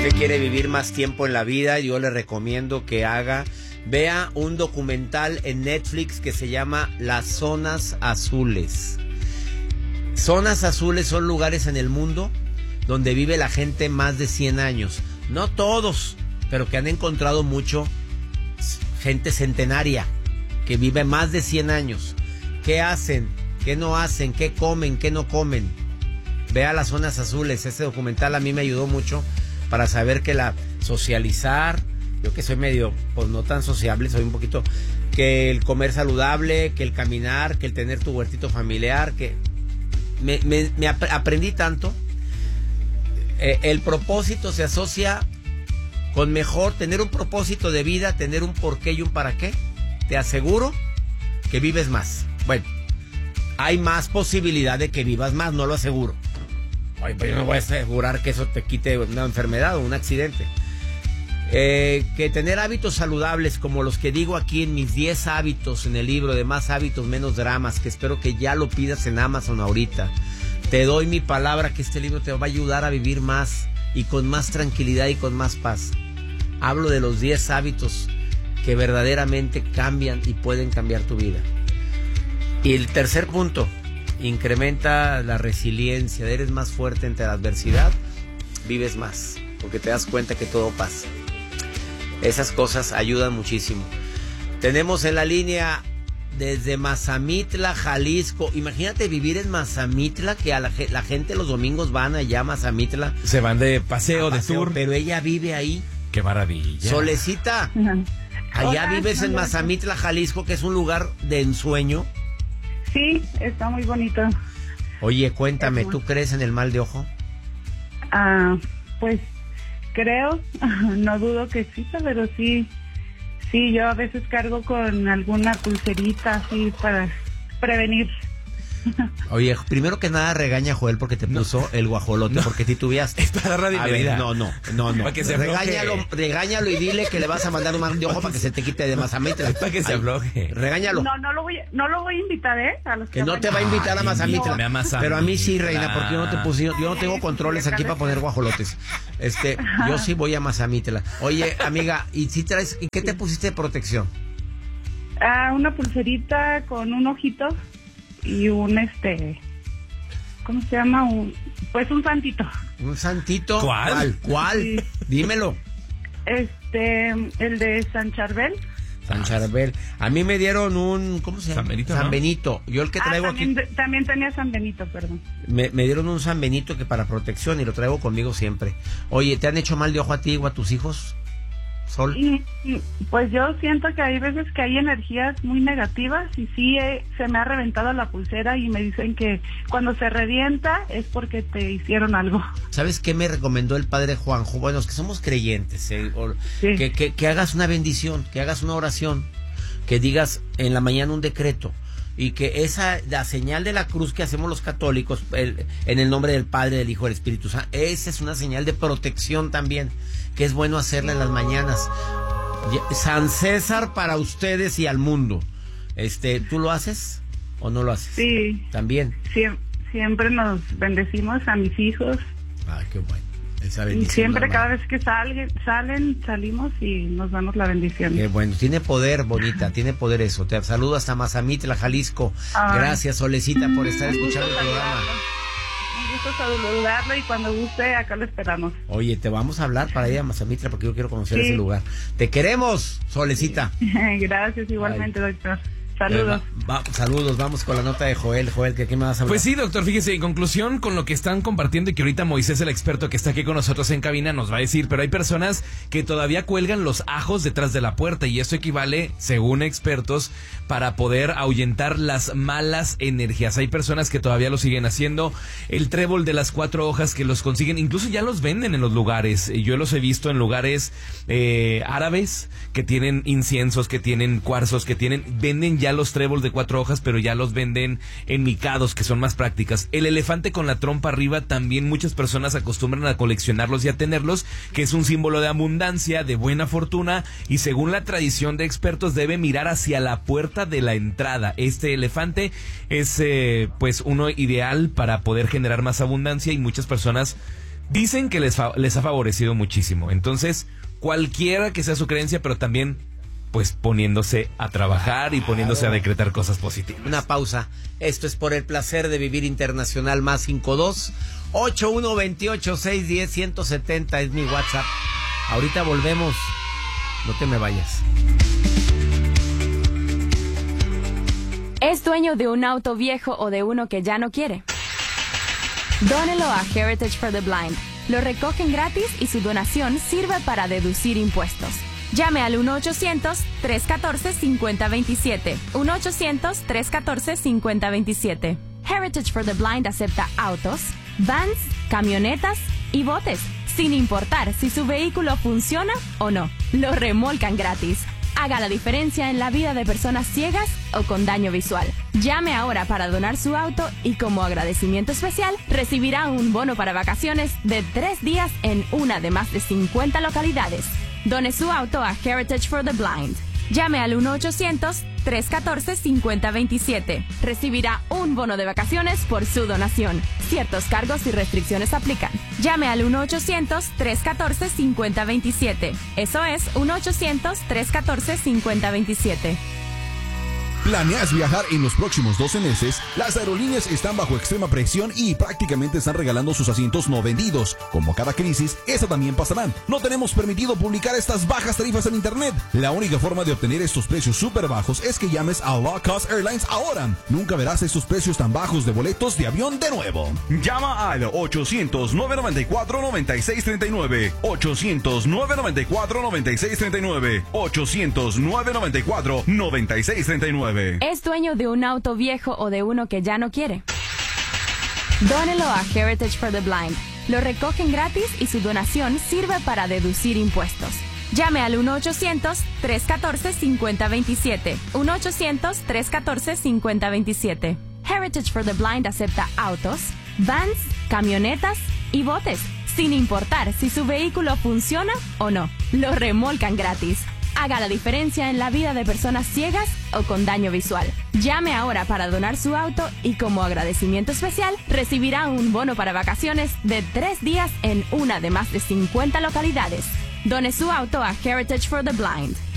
Usted quiere vivir más tiempo en la vida, yo le recomiendo que vea un documental en Netflix que se llama Las Zonas Azules. Zonas azules son lugares en el mundo donde vive la gente más de 100 años. No todos, pero que han encontrado mucho gente centenaria que vive más de 100 años. ¿Qué hacen? ¿Qué no hacen? ¿Qué comen? ¿Qué no comen? Vea Las Zonas Azules. Ese documental a mí me ayudó mucho para saber que socializar, yo que soy medio, pues no tan sociable, soy un poquito, que el comer saludable, que el caminar, que el tener tu huertito familiar, que aprendí tanto. El propósito se asocia con mejor tener un propósito de vida, tener un porqué y un para qué. Te aseguro que vives más. Bueno, hay más posibilidad de que vivas más, no lo aseguro. Ay, pues yo no voy a asegurar que eso te quite una enfermedad o un accidente. Que tener hábitos saludables como los que digo aquí en mis 10 hábitos en el libro de Más Hábitos, Menos Dramas, que espero que ya lo pidas en Amazon ahorita. Te doy mi palabra que este libro te va a ayudar a vivir más y con más tranquilidad y con más paz. Hablo de los 10 hábitos que verdaderamente cambian y pueden cambiar tu vida. Y el tercer punto, incrementa la resiliencia, eres más fuerte ante la adversidad, vives más, porque te das cuenta que todo pasa. Esas cosas ayudan muchísimo. Tenemos en la línea desde Mazamitla, Jalisco. Imagínate vivir en Mazamitla, que a la gente los domingos van allá a Mazamitla. Se van de paseo, de tour. Pero ella vive ahí. ¡Qué maravilla! Solecita, allá Hola, vives en Mazamitla, Jalisco, que es un lugar de ensueño. Sí, está muy bonito. Oye, cuéntame, ¿tú crees en el mal de ojo? Pues creo, no dudo que exista, pero sí, yo a veces cargo con alguna pulserita así para prevenir. Oye, primero que nada regaña a Joel porque te puso el guajolote, porque titubeaste. Es para darle bienvenida. No. Para que se regáñalo y dile que le vas a mandar un mal de ojo para que se te quite de Mazamitla. Para que se afloje. Regáñalo. No lo voy a invitar, a los que no te va a invitar a Mazamitla. Pero a mí sí, reina, porque yo no te puse, yo no tengo controles aquí para poner guajolotes. Yo sí voy a Mazamitla. Oye, amiga, ¿y si traes, y qué te pusiste de protección? Una pulserita con un ojito y un ¿cómo se llama? Un santito. ¿Un santito? ¿Cuál? Sí. Dímelo. El de San Charbel. San Charbel. A mí me dieron un, ¿cómo se llama? San Benito, San ¿no? Benito. Yo el que traigo aquí. También tenía San Benito, perdón. Me dieron un San Benito que para protección y lo traigo conmigo siempre. Oye, ¿te han hecho mal de ojo a ti o a tus hijos, Sol? Pues yo siento que hay veces que hay energías muy negativas y sí se me ha reventado la pulsera y me dicen que cuando se revienta es porque te hicieron algo. ¿Sabes qué me recomendó el padre Juanjo? Bueno, es que somos creyentes, Sí. que hagas una bendición, que hagas una oración, que digas en la mañana un decreto y que la señal de la cruz que hacemos los católicos en el nombre del Padre, del Hijo y del Espíritu Santo, esa es una señal de protección también, que es bueno hacerla en las mañanas. San César para ustedes y al mundo. ¿Tú lo haces o no lo haces? Sí. También. Siempre nos bendecimos a mis hijos. Ay, qué bueno. Esa Y siempre, cada vez que salimos y nos damos la bendición. Qué bueno, tiene poder, bonita, tiene poder eso. Te saludo hasta Mazamitla, Jalisco. Gracias, Solecita, por estar escuchando el programa. Un gusto saludarlo y cuando guste, acá lo esperamos. Oye, te vamos a hablar para ir a Mazamitla porque yo quiero conocer ese lugar. Te queremos, Solecita. Gracias, igualmente, doctor. Saludos. Saludos, vamos con la nota de Joel. Joel, ¿qué me vas a hablar? Pues sí, doctor, fíjese, en conclusión, con lo que están compartiendo y que ahorita Moisés, el experto que está aquí con nosotros en cabina, nos va a decir, pero hay personas que todavía cuelgan los ajos detrás de la puerta y eso equivale, según expertos, para poder ahuyentar las malas energías. Hay personas que todavía lo siguen haciendo. El trébol de las 4 hojas que los consiguen, incluso ya los venden en los lugares. Yo los he visto en lugares árabes que tienen inciensos, que tienen cuarzos, venden ya los tréboles de 4 hojas, pero ya los venden en micados, que son más prácticas. El elefante con la trompa arriba, también muchas personas acostumbran a coleccionarlos y a tenerlos, que es un símbolo de abundancia, de buena fortuna, y según la tradición de expertos debe mirar hacia la puerta de la entrada. Este elefante es pues uno ideal para poder generar más abundancia y muchas personas Dicen que les ha favorecido muchísimo. Entonces, cualquiera que sea su creencia, pero también pues poniéndose a trabajar y poniéndose a decretar cosas positivas. Una pausa. Esto es Por el Placer de Vivir Internacional, más 52 8128 610 170 es mi WhatsApp. Ahorita volvemos. No te me vayas. ¿Es dueño de un auto viejo o de uno que ya no quiere? Dónelo a Heritage for the Blind. Lo recogen gratis y su donación sirve para deducir impuestos. Llame al 1-800-314-5027. 1-800-314-5027. Heritage for the Blind acepta autos, vans, camionetas y botes, sin importar si su vehículo funciona o no. Lo remolcan gratis. Haga la diferencia en la vida de personas ciegas o con daño visual. Llame ahora para donar su auto y como agradecimiento especial recibirá un bono para vacaciones de 3 días en una de más de 50 localidades. Done su auto a Heritage for the Blind. Llame al 1-800-314-5027. Recibirá un bono de vacaciones por su donación. Ciertos cargos y restricciones aplican. Llame al 1-800-314-5027. Eso es 1-800-314-5027. ¿Planeas viajar en los próximos 12 meses? Las aerolíneas están bajo extrema presión y prácticamente están regalando sus asientos no vendidos. Como cada crisis, esta también pasará. No tenemos permitido publicar estas bajas tarifas en internet. La única forma de obtener estos precios súper bajos es que llames a Low Cost Airlines ahora. Nunca verás estos precios tan bajos de boletos de avión de nuevo. Llama al 800-994-9639. 800-994-9639. 800-994-9639. ¿Es dueño de un auto viejo o de uno que ya no quiere? Dónelo a Heritage for the Blind. Lo recogen gratis y su donación sirve para deducir impuestos. Llame al 1-800-314-5027. 1-800-314-5027. Heritage for the Blind acepta autos, vans, camionetas y botes, sin importar si su vehículo funciona o no. Lo remolcan gratis. Haga la diferencia en la vida de personas ciegas o con daño visual. Llame ahora para donar su auto y como agradecimiento especial recibirá un bono para vacaciones de 3 días en una de más de 50 localidades. Done su auto a Heritage for the Blind.